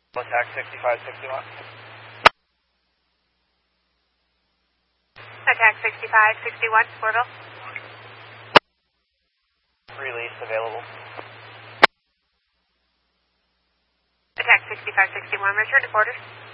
Attack 6561. Attack 6561, Sportville. Release available. Attack 6561, return to quarters.